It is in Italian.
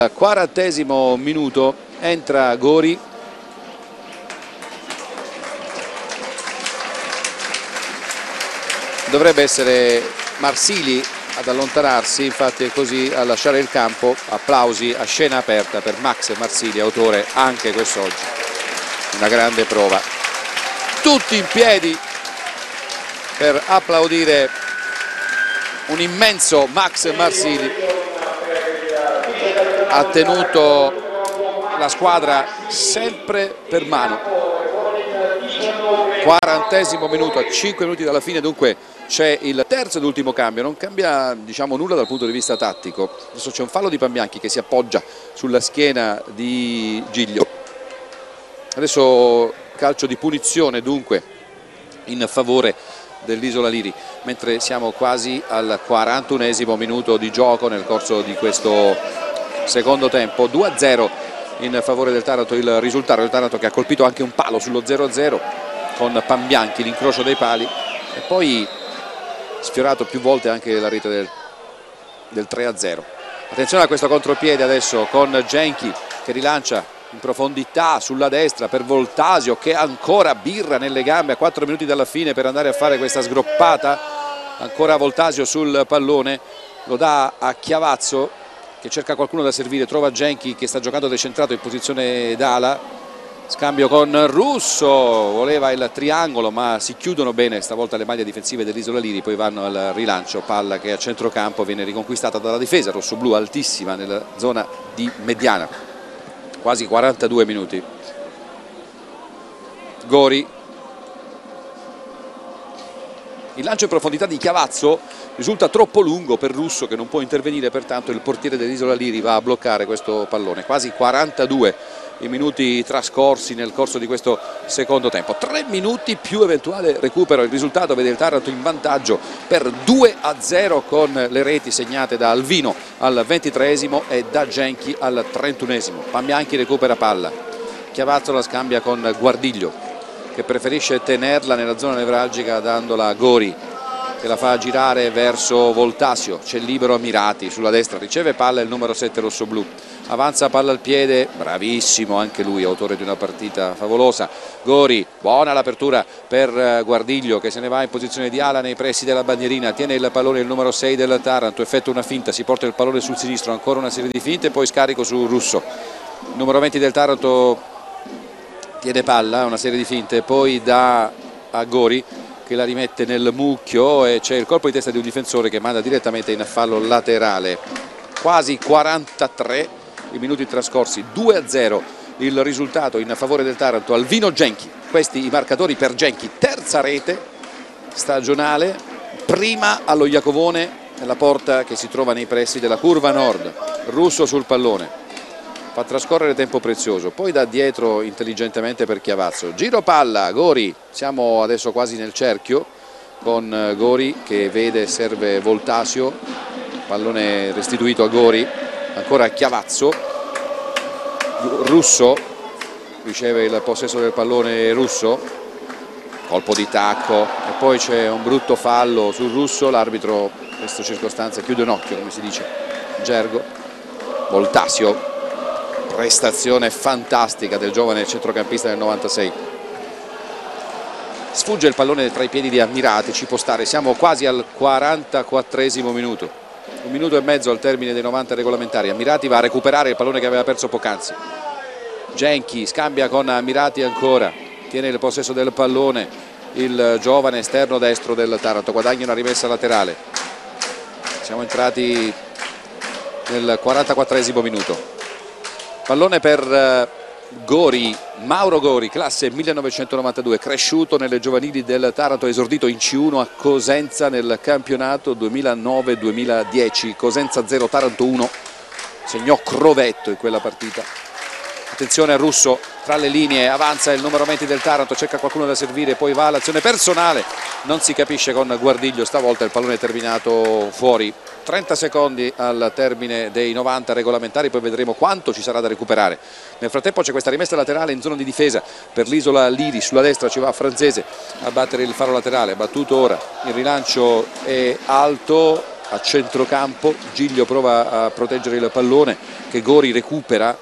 Al 40° minuto entra Gori. Dovrebbe essere Marsili ad allontanarsi, infatti è così a lasciare il campo. Applausi a scena aperta per Max Marsili, autore anche quest'oggi. Una grande prova. Tutti in piedi per applaudire un immenso Max Marsili. Ha tenuto la squadra sempre per mano. 40° minuto, a 5 minuti dalla fine, dunque c'è il terzo ed ultimo cambio. Non cambia, diciamo, nulla dal punto di vista tattico. Adesso c'è un fallo di Pambianchi che si appoggia sulla schiena di Giglio. Adesso calcio di punizione dunque in favore dell'Isola Liri, mentre siamo quasi al 41° minuto di gioco nel corso di questo secondo tempo. 2-0 in favore del Taranto il risultato. Il Taranto che ha colpito anche un palo sullo 0-0 con Pambianchi, l'incrocio dei pali, e poi sfiorato più volte anche la rete del 3-0. Attenzione a questo contropiede adesso con Genchi che rilancia in profondità sulla destra per Voltasio, che ancora birra nelle gambe a 4 minuti dalla fine per andare a fare questa sgroppata. Ancora Voltasio sul pallone, lo dà a Chiavazzo che cerca qualcuno da servire, trova Genchi che sta giocando decentrato in posizione d'ala. Scambio con Russo, voleva il triangolo ma si chiudono bene stavolta le maglie difensive dell'Isola Liri, poi vanno al rilancio, palla che a centrocampo viene riconquistata dalla difesa rossoblu altissima nella zona di mediana. Quasi 42 minuti. Gori. Il lancio in profondità di Chiavazzo risulta troppo lungo per Russo che non può intervenire, pertanto il portiere dell'Isola Liri va a bloccare questo pallone. Quasi 42 i minuti trascorsi nel corso di questo secondo tempo. 3 minuti più eventuale recupero. Il risultato vede il Taranto in vantaggio per 2-0 con le reti segnate da Alvino al 23° e da Genchi al 31°. Pambianchi recupera palla. Chiavazzo la scambia con Guardiglio che preferisce tenerla nella zona nevralgica dandola a Gori che la fa girare verso Voltasio. C'è libero Amirati sulla destra, riceve palla il numero 7 rossoblu, avanza palla al piede, bravissimo anche lui, autore di una partita favolosa. Gori, buona l'apertura per Guardiglio che se ne va in posizione di ala nei pressi della bandierina, tiene il pallone il numero 6 del Taranto, effettua una finta, si porta il pallone sul sinistro, ancora una serie di finte, poi scarico su Russo. Il numero 20 del Taranto tiene palla, una serie di finte, poi dà a Gori che la rimette nel mucchio e c'è il colpo di testa di un difensore che manda direttamente in fallo laterale. Quasi 43 i minuti trascorsi, 2-0 il risultato in favore del Taranto. Alvino Genchi, questi i marcatori per Genchi, terza rete stagionale, prima allo Iacovone nella porta che si trova nei pressi della curva nord. Russo sul pallone, fa trascorrere tempo prezioso, poi da dietro intelligentemente per Chiavazzo, giro palla, Gori, siamo adesso quasi nel cerchio con Gori che vede, serve Voltasio, pallone restituito a Gori, ancora Chiavazzo, Russo, riceve il possesso del pallone Russo, colpo di tacco e poi c'è un brutto fallo sul Russo, l'arbitro in questa circostanza chiude un occhio come si dice gergo. Voltasio, prestazione fantastica del giovane centrocampista del 96, sfugge il pallone tra i piedi di Amirati, ci può stare, siamo quasi al 44° minuto, 1 minuto e mezzo al termine dei 90 regolamentari. Amirati va a recuperare il pallone che aveva perso poc'anzi. Genchi scambia con Amirati ancora, tiene il possesso del pallone il giovane esterno destro del Taranto, guadagna una rimessa laterale. Siamo entrati nel 44° minuto. Pallone per Gori, Mauro Gori, classe 1992, cresciuto nelle giovanili del Taranto, esordito in C1 a Cosenza nel campionato 2009-2010, Cosenza 0 Taranto 1, segnò Crovetto in quella partita. Attenzione a Russo, tra le linee, avanza il numero 20 del Taranto, cerca qualcuno da servire, poi va all'azione personale, non si capisce con Guardiglio, stavolta il pallone è terminato fuori. 30 secondi al termine dei 90 regolamentari, poi vedremo quanto ci sarà da recuperare. Nel frattempo c'è questa rimessa laterale in zona di difesa per l'Isola Liri, sulla destra ci va Franzese a battere il faro laterale, battuto ora, il rilancio è alto a centrocampo, Giglio prova a proteggere il pallone che Gori recupera